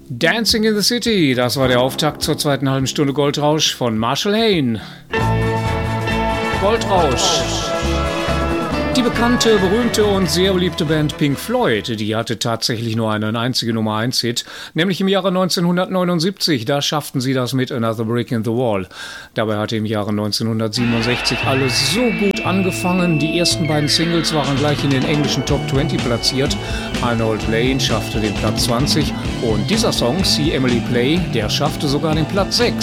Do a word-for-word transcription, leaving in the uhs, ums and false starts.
Dancing in the City, das war der Auftakt zur zweiten halben Stunde Goldrausch von Marshall Hayne. Goldrausch. Die bekannte, berühmte und sehr beliebte Band Pink Floyd, die hatte tatsächlich nur einen einzigen Nummer eins Hit, nämlich im Jahre neunzehnhundertneunundsiebzig, da schafften sie das mit Another Brick in the Wall. Dabei hatte im Jahre neunzehnhundertsiebenundsechzig alles so gut angefangen, die ersten beiden Singles waren gleich in den englischen Top zwanzig platziert, Arnold Lane schaffte den Platz zwanzig und dieser Song, See Emily Play, der schaffte sogar den Platz sechs.